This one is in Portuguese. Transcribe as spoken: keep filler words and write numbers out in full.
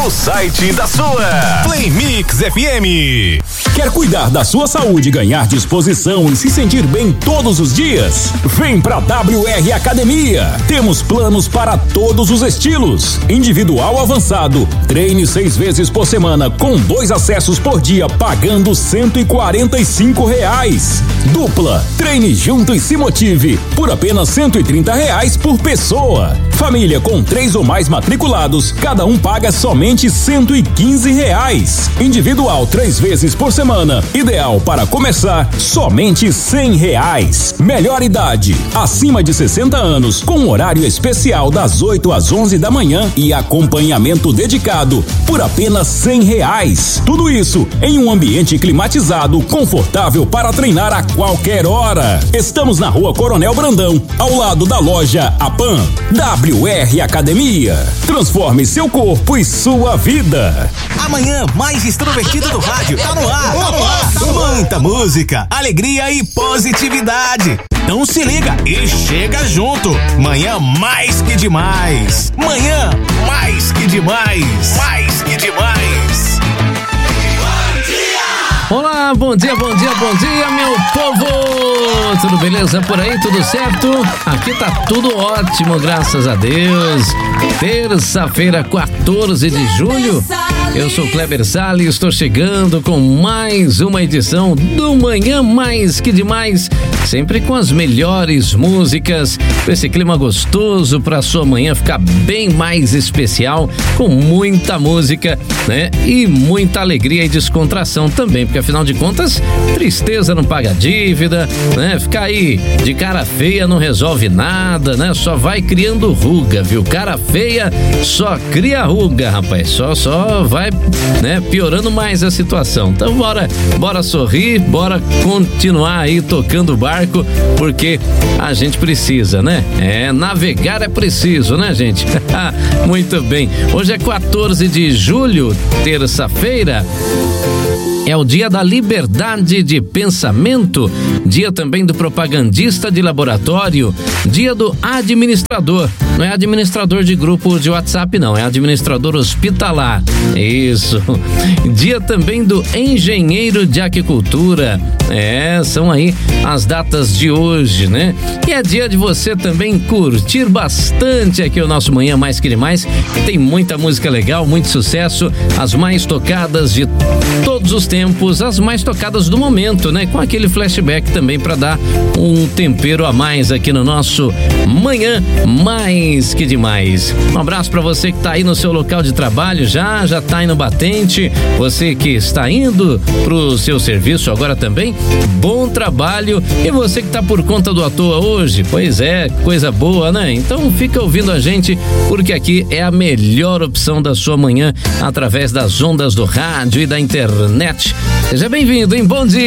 do site da sua Play Mix F M. Quer cuidar da sua saúde, ganhar disposição e se sentir bem todos os dias? Vem pra W R Academia. Temos planos para todos os estilos. Individual avançado. Treine seis vezes por semana com dois acessos por dia, pagando cento e quarenta e cinco reais. Dupla. Treine junto e se motive por apenas cento e trinta reais por pessoa. Família com três ou mais matriculados, cada um paga somente cento e quinze reais. Individual três vezes por semana. Ideal para começar, somente cem reais. Melhor idade, acima de sessenta anos, com horário especial das oito às onze da manhã e acompanhamento dedicado por apenas cem reais. Tudo isso em um ambiente climatizado, confortável para treinar a qualquer hora. Estamos na Rua Coronel Brandão, ao lado da loja Apan. W R Academia. Transforme seu corpo e sua vida. Amanhã mais extrovertida do rádio. Tá no ar. Tá no ar. Muita música, alegria e positividade. Então se liga e chega junto. Manhã mais que demais. Manhã mais que demais. Mais que demais. Olá, bom dia, bom dia, bom dia, meu povo! Tudo beleza por aí? Tudo certo? Aqui tá tudo ótimo, graças a Deus. Terça-feira, quatorze de julho. Eu sou Kleber Salles e estou chegando com mais uma edição do Manhã Mais Que Demais, sempre com as melhores músicas, com esse clima gostoso para sua manhã ficar bem mais especial, com muita música, né? E muita alegria e descontração também, porque afinal de contas, tristeza não paga dívida, né? Ficar aí de cara feia não resolve nada, né? Só vai criando ruga, viu? Cara feia só cria ruga, rapaz, só, só vai, né, piorando mais a situação. Então bora, bora sorrir, bora continuar aí tocando o barco, porque a gente precisa, né? É, navegar é preciso, né, gente? Muito bem. Hoje é quatorze de julho, terça-feira. É o dia da liberdade de pensamento, dia também do propagandista de laboratório, dia do administrador. Não é administrador de grupo de WhatsApp, não, é administrador hospitalar. Isso. Dia também do engenheiro de aquicultura. É, são aí as datas de hoje, né? E é dia de você também curtir bastante aqui o nosso Manhã Mais Que Demais. Tem muita música legal, muito sucesso, as mais tocadas de todos os tempos, as mais tocadas do momento, né? Com aquele flashback também para dar um tempero a mais aqui no nosso Manhã Mais Que Demais. Um abraço para você que tá aí no seu local de trabalho, já, já tá aí no batente, você que está indo pro seu serviço agora também, bom trabalho, e você que tá por conta do à toa hoje, pois é, coisa boa, né? Então fica ouvindo a gente, porque aqui é a melhor opção da sua manhã, através das ondas do rádio e da internet. Seja bem-vindo, hein? Bom dia!